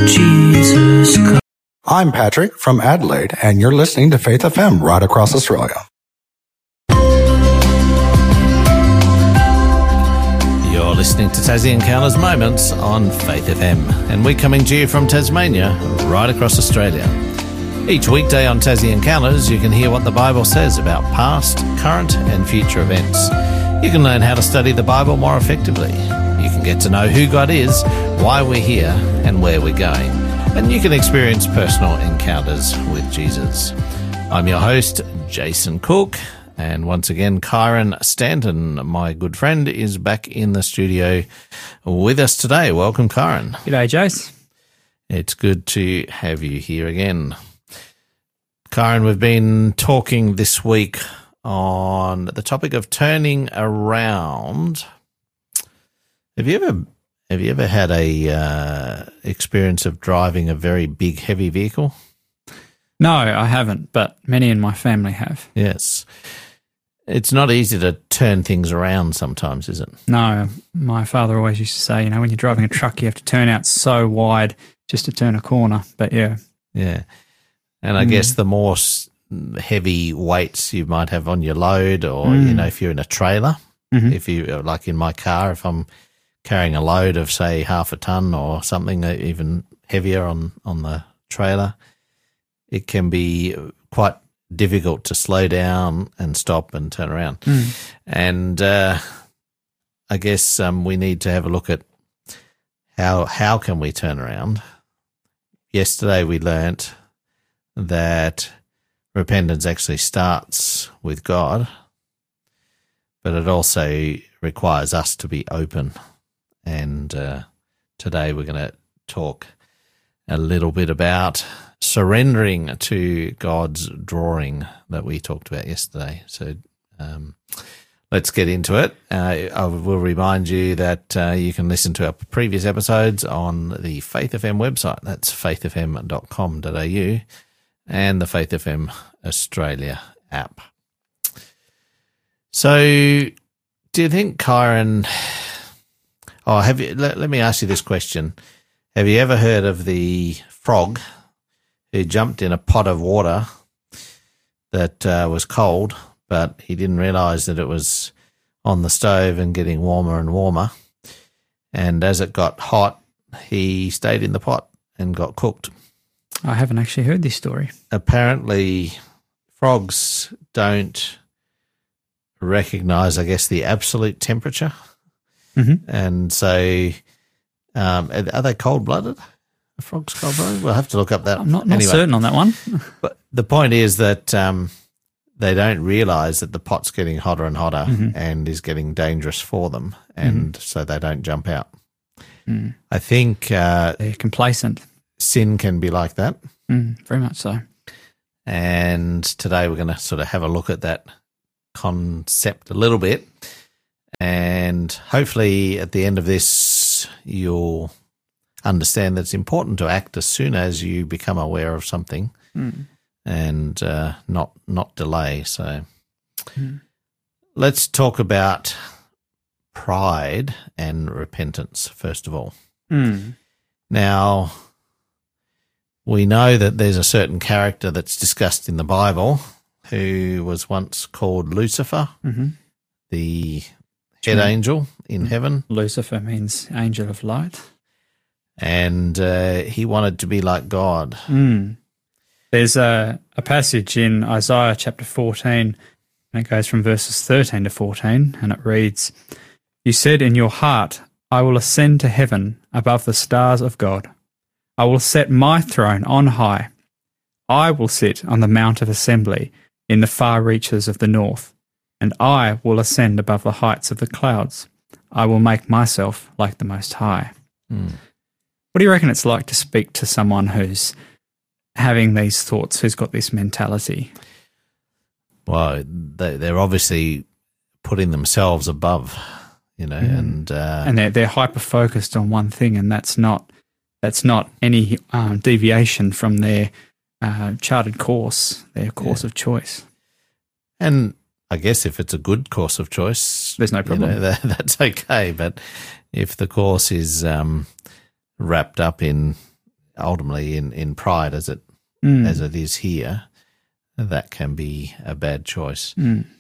where Jesus goes. I'm Patrick from Adelaide, and you're listening to Faith FM right across Australia. You're listening to Tassie Encounters Moments on Faith FM, and we're coming to you from Tasmania, right across Australia. Each weekday on Tassie Encounters, you can hear what the Bible says about past, current and future events. You can learn how to study the Bible more effectively. You can get to know who God is, why we're here and where we're going. And you can experience personal encounters with Jesus. I'm your host, Jason Cook, and once again, Kyron Stanton, my good friend, is back in the studio with us today. Welcome, Kyron. G'day, Jace. It's good to have you here again. Kyron, we've been talking this week on the topic of turning around. Have you ever had a experience of driving a very big, heavy vehicle? No, I haven't, but many in my family have. Yes. It's not easy to turn things around sometimes, is it? No, my father always used to say, when you're driving a truck, you have to turn out so wide just to turn a corner. But yeah. Yeah. And I guess the more heavy weights you might have on your load or, if you're in a trailer, if you, like in my car, if I'm carrying a load of, say, half a ton or something even heavier on the trailer, it can be quite difficult to slow down and stop and turn around. And I guess we need to have a look at how can we turn around. Yesterday we learnt that repentance actually starts with God, but it also requires us to be open. And today we're going to talk a little bit about surrendering to God's drawing that we talked about yesterday. So let's get into it. I will remind you that you can listen to our previous episodes on the Faith FM website. That's faithfm.com.au and the Faith FM Australia app. So do you think, Kyron, let me ask you this question. Have you ever heard of the frog who jumped in a pot of water that was cold, but he didn't realise that it was on the stove and getting warmer and warmer? And as it got hot, he stayed in the pot and got cooked. I haven't actually heard this story. Apparently, frogs don't recognise, I guess, the absolute temperature. And so are they cold-blooded? Are frogs cold-blooded? We'll have to look up that. I'm not certain on that one. But the point is that they don't realise that the pot's getting hotter and hotter and is getting dangerous for them, and so they don't jump out. I think they're complacent. Sin can be like that. Very much so. And today we're going to sort of have a look at that concept a little bit, and hopefully at the end of this you'll understand that it's important to act as soon as you become aware of something and not delay. So let's talk about pride and repentance first of all. Now, we know that there's a certain character that's discussed in the Bible who was once called Lucifer, the head angel in heaven. Lucifer means angel of light. And he wanted to be like God. There's a passage in Isaiah chapter 14, and it goes from verses 13 to 14, and it reads, "You said in your heart, I will ascend to heaven above the stars of God. I will set my throne on high. I will sit on the mount of assembly in the far reaches of the north, and I will ascend above the heights of the clouds. I will make myself like the Most High." What do you reckon it's like to speak to someone who's having these thoughts, who's got this mentality? Well, they're obviously putting themselves above, and they're hyper focused on one thing, and that's not any deviation from their charted course, their course of choice. And I guess if it's a good course of choice, there's no problem. That's okay. But if the course is wrapped up in ultimately in pride as it is here, that can be a bad choice.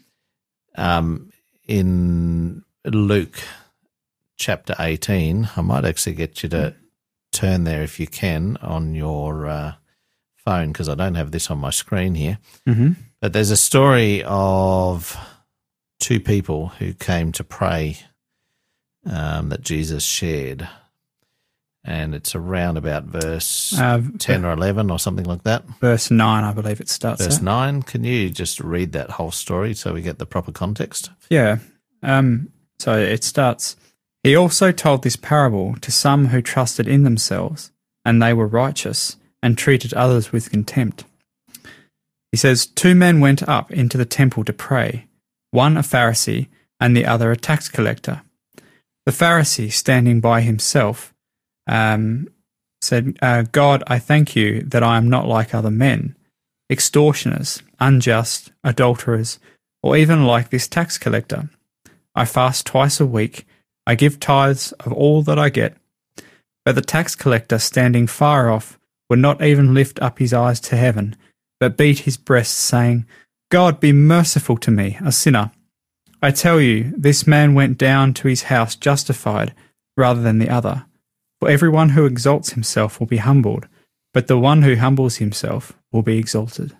In Luke chapter 18, I might actually get you to turn there if you can on your phone, because I don't have this on my screen here. But there's a story of two people who came to pray that Jesus shared. And it's around about verse 10 or 11 or something like that. Verse 9, I believe it starts. Verse 9. Can you just read that whole story so we get the proper context? Yeah. So it starts, "He also told this parable to some who trusted in themselves, and they were righteous, and treated others with contempt. He says, 2 men went up into the temple to pray, one a Pharisee and the other a tax collector. The Pharisee, standing by himself, said, God, I thank you that I am not like other men, extortioners, unjust, adulterers, or even like this tax collector. I fast twice a week. I give tithes of all that I get. But the tax collector, standing far off, would not even lift up his eyes to heaven, but beat his breast, saying, God, be merciful to me, a sinner. I tell you, this man went down to his house justified rather than the other. For everyone who exalts himself will be humbled, but the one who humbles himself will be exalted."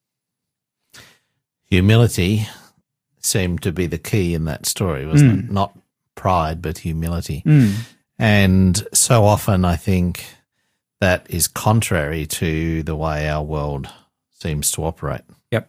Humility seemed to be the key in that story, wasn't it? Not pride, but humility. And so often I think that is contrary to the way our world seems to operate. Yep.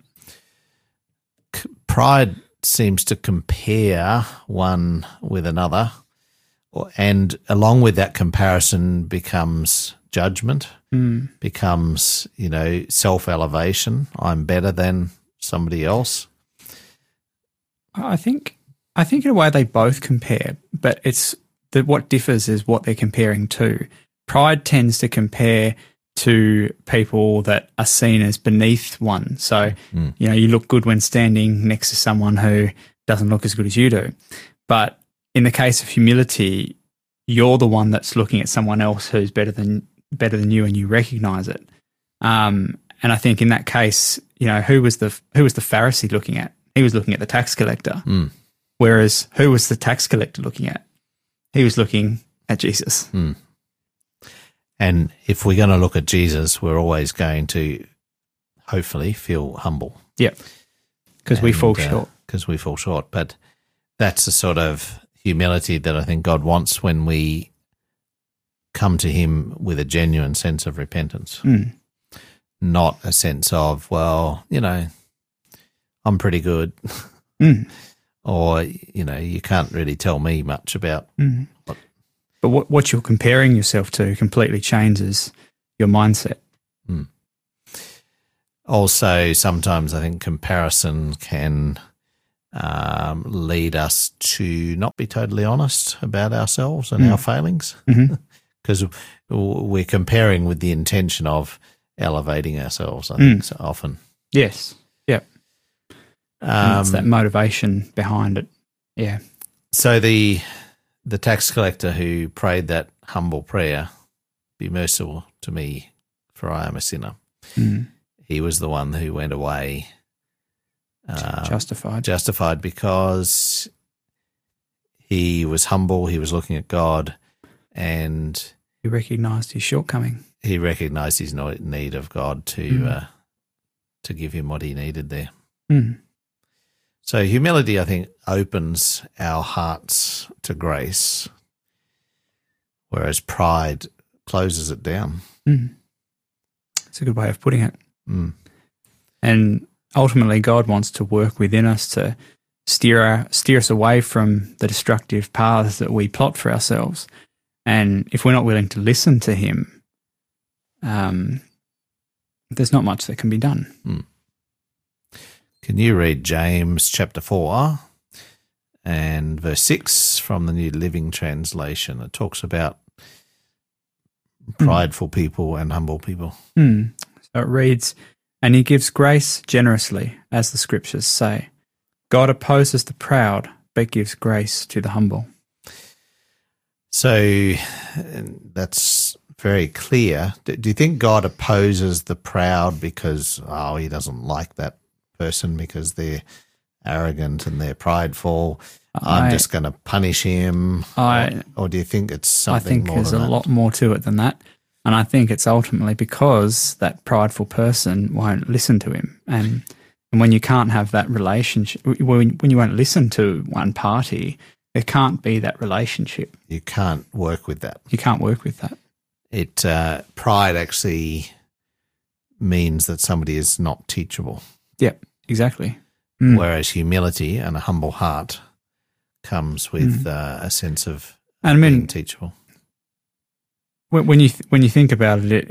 Pride seems to compare one with another, and along with that comparison becomes judgment, becomes, self-elevation. I'm better than somebody else. I think in a way they both compare, but it's what differs is what they're comparing to. Pride tends to compare to people that are seen as beneath one. So, you look good when standing next to someone who doesn't look as good as you do. But in the case of humility, you're the one that's looking at someone else who's better than you, and you recognize it. And I think in that case, who was the Pharisee looking at? He was looking at the tax collector. Whereas who was the tax collector looking at? He was looking at Jesus. And if we're going to look at Jesus, we're always going to hopefully feel humble. Yep. Because we fall short. Because we fall short. But that's the sort of humility that I think God wants when we come to him with a genuine sense of repentance. Not a sense of, well, I'm pretty good. Or, you can't really tell me much about what. But what you're comparing yourself to completely changes your mindset. Also, sometimes I think comparison can lead us to not be totally honest about ourselves and our failings, because we're comparing with the intention of elevating ourselves, I think, so often. Yes. Yep. It's that motivation behind it. Yeah. So the tax collector who prayed that humble prayer, "Be merciful to me, for I am a sinner," he was the one who went away justified because he was humble, he was looking at God, and he recognised his shortcoming. He recognised his need of God to give him what he needed there. So humility, I think, opens our hearts to grace, whereas pride closes it down. It's a good way of putting it. And ultimately, God wants to work within us to steer us away from the destructive paths that we plot for ourselves. And if we're not willing to listen to him, there's not much that can be done. Can you read James chapter 4 and verse 6 from the New Living Translation? It talks about prideful people and humble people. So it reads, "And he gives grace generously, as the scriptures say. God opposes the proud, but gives grace to the humble." So that's very clear. Do you think God opposes the proud because, he doesn't like that person because they're arrogant and they're prideful? I'm just going to punish him. Or do you think it's something more than that? I think there's a lot more to it than that. And I think it's ultimately because that prideful person won't listen to him. And when you can't have that relationship, when you won't listen to one party, there can't be that relationship. You can't work with that. You can't work with that. Pride actually means that somebody is not teachable. Yep, exactly. Whereas humility and a humble heart comes with a sense of being teachable. When you think about it,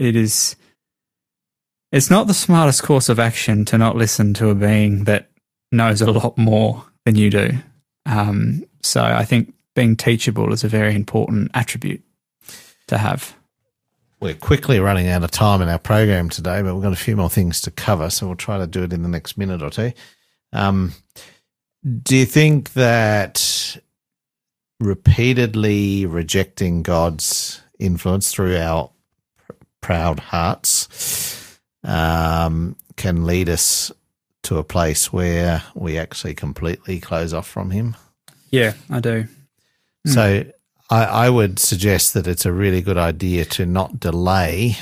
it's not the smartest course of action to not listen to a being that knows a lot more than you do. So I think being teachable is a very important attribute to have. We're quickly running out of time in our program today, but we've got a few more things to cover, so we'll try to do it in the next minute or two. Do you think that repeatedly rejecting God's influence through our proud hearts can lead us to a place where we actually completely close off from him? Yeah, I do. So I would suggest that it's a really good idea to not delay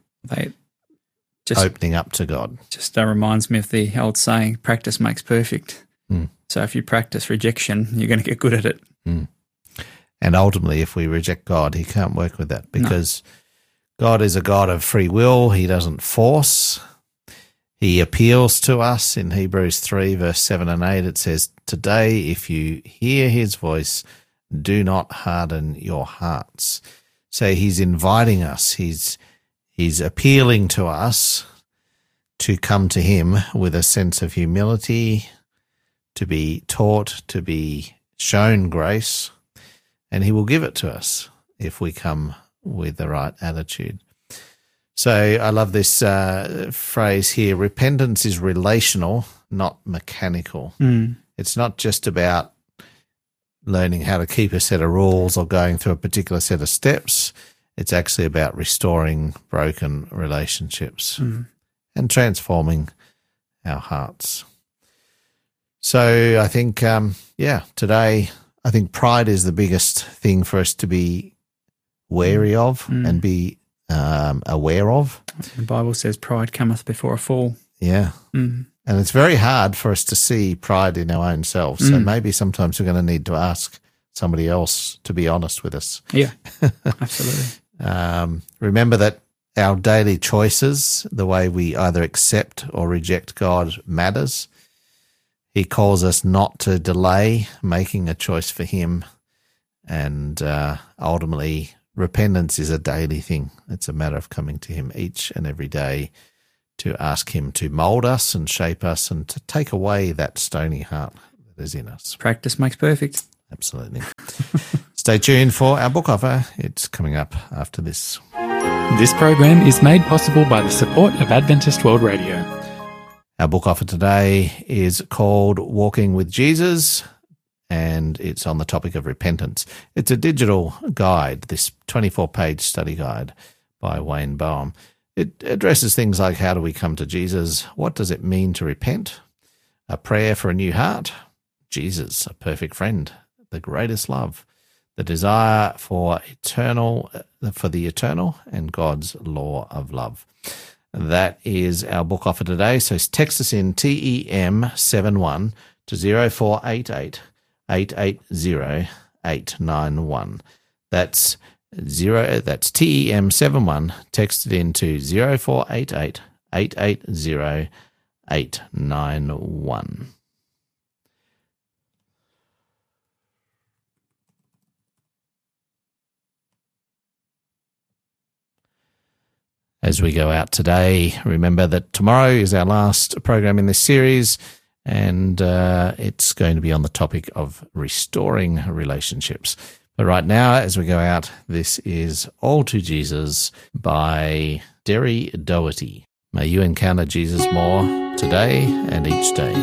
opening up to God. Just reminds me of the old saying, practice makes perfect. So if you practice rejection, you're going to get good at it. And ultimately, if we reject God, he can't work with that because God is a God of free will. He doesn't force. He appeals to us. In Hebrews 3, verse 7 and 8, it says, "Today, if you hear his voice, do not harden your hearts." So he's inviting us. He's appealing to us to come to him with a sense of humility, to be taught, to be shown grace, and he will give it to us if we come with the right attitude. So I love this phrase here, repentance is relational, not mechanical. It's not just about learning how to keep a set of rules or going through a particular set of steps. It's actually about restoring broken relationships and transforming our hearts. So I think, today, I think pride is the biggest thing for us to be wary of and be aware of. The Bible says pride cometh before a fall. Yeah. And it's very hard for us to see pride in our own selves. So maybe sometimes we're going to need to ask somebody else to be honest with us. Yeah, absolutely. Remember that our daily choices, the way we either accept or reject God, matters. He calls us not to delay making a choice for him. And ultimately, repentance is a daily thing. It's a matter of coming to him each and every day to ask him to mold us and shape us and to take away that stony heart that is in us. Practice makes perfect. Absolutely. Stay tuned for our book offer. It's coming up after this. This program is made possible by the support of Adventist World Radio. Our book offer today is called Walking with Jesus, and it's on the topic of repentance. It's a digital guide, this 24-page study guide by Wayne Boehm. It addresses things like how do we come to Jesus, what does it mean to repent, a prayer for a new heart, Jesus, a perfect friend, the greatest love, the desire for the eternal, and God's law of love. That is our book offer today. So text us in TEM71 to 0488 880 891. That's TEM71. Text it into 0488 880 891. As we go out today, remember that tomorrow is our last program in this series, and it's going to be on the topic of restoring relationships. But right now, as we go out, this is All to Jesus by Derry Doherty. May you encounter Jesus more today and each day.